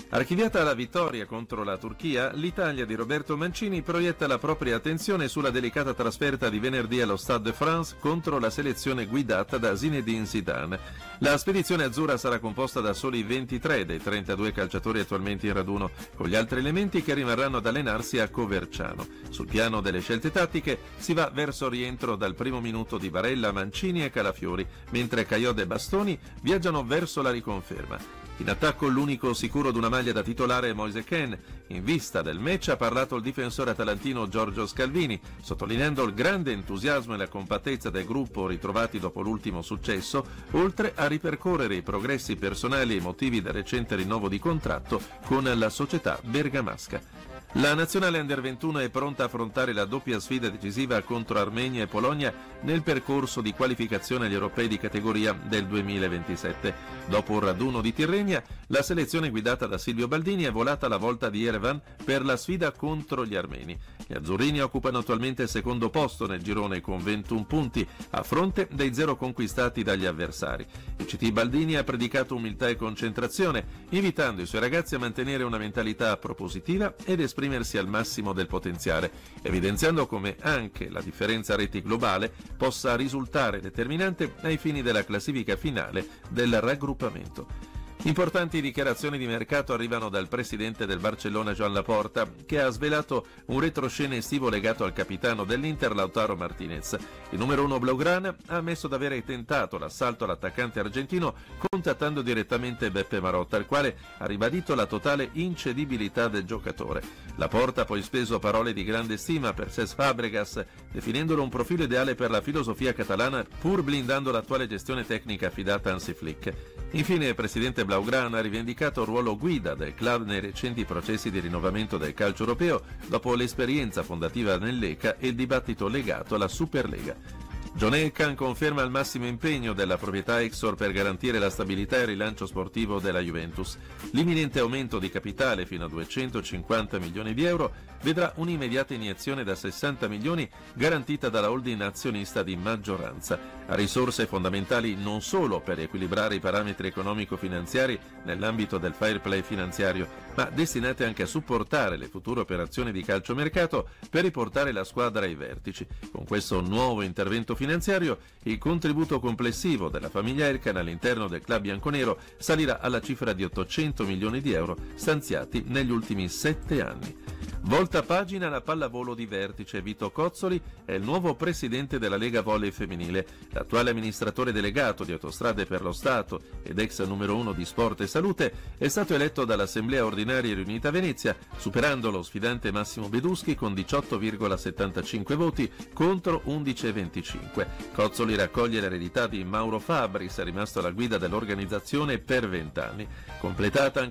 Archiviata la vittoria contro la Turchia, l'Italia di Roberto Mancini proietta la propria attenzione sulla delicata trasferta di venerdì allo Stade de France contro la selezione guidata da Zinedine Zidane. La spedizione azzurra sarà composta da soli 23 dei 32 calciatori attualmente in raduno, con gli altri elementi che rimarranno ad allenarsi a Coverciano. Sul piano delle scelte tattiche si va verso rientro dal primo minuto di Barella, Mancini e Calafiori, mentre Caiote e Bastoni viaggiano verso la riconferma. In attacco l'unico sicuro d'una maglia da titolare è Moise Kean. In vista del match ha parlato il difensore atalantino Giorgio Scalvini, sottolineando il grande entusiasmo e la compattezza del gruppo ritrovati dopo l'ultimo successo, oltre a ripercorrere i progressi personali e emotivi del recente rinnovo di contratto con la società bergamasca. La nazionale Under 21 è pronta a affrontare la doppia sfida decisiva contro Armenia e Polonia nel percorso di qualificazione agli europei di categoria del 2027. Dopo un raduno di Tirrenia, la selezione guidata da Silvio Baldini è volata alla volta di Yerevan per la sfida contro gli armeni. Gli azzurrini occupano attualmente il secondo posto nel girone con 21 punti, a fronte dei 0 conquistati dagli avversari. Il CT Baldini ha predicato umiltà e concentrazione, invitando i suoi ragazzi a mantenere una mentalità propositiva ed esprimersi al massimo del potenziale, evidenziando come anche la differenza reti globale possa risultare determinante ai fini della classifica finale del raggruppamento. Importanti dichiarazioni di mercato arrivano dal presidente del Barcellona Joan Laporta, che ha svelato un retroscena estivo legato al capitano dell'Inter Lautaro Martinez. Il numero 1 blaugrana ha ammesso di aver tentato l'assalto all'attaccante argentino contattando direttamente Beppe Marotta, il quale ha ribadito la totale incedibilità del giocatore. Laporta ha poi speso parole di grande stima per Cesc Fabregas, definendolo un profilo ideale per la filosofia catalana, pur blindando l'attuale gestione tecnica affidata a Hansi Flick. Infine il presidente blaugrana ha rivendicato il ruolo guida del club nei recenti processi di rinnovamento del calcio europeo dopo l'esperienza fondativa nell'ECA e il dibattito legato alla Superlega. John Elkann conferma il massimo impegno della proprietà Exor per garantire la stabilità e il rilancio sportivo della Juventus. L'imminente aumento di capitale fino a 250 milioni di euro vedrà un'immediata iniezione da 60 milioni garantita dalla holding azionista di maggioranza. Ha risorse fondamentali non solo per equilibrare i parametri economico-finanziari nell'ambito del fair play finanziario, ma destinate anche a supportare le future operazioni di calciomercato per riportare la squadra ai vertici. Con questo nuovo intervento finanziario, il contributo complessivo della famiglia Elkann all'interno del club bianconero salirà alla cifra di 800 milioni di euro stanziati negli ultimi 7 anni. Volta pagina la pallavolo di vertice. Vito Cozzoli è il nuovo presidente della Lega Volley Femminile. L'attuale amministratore delegato di Autostrade per lo Stato ed ex numero 1 di Sport e Salute è stato eletto dall'Assemblea ordinaria riunita a Venezia, superando lo sfidante Massimo Beduschi con 18,75 voti contro 11,25. Cozzoli raccoglie l'eredità di Mauro Fabris, rimasto alla guida dell'organizzazione per 20 anni. Completata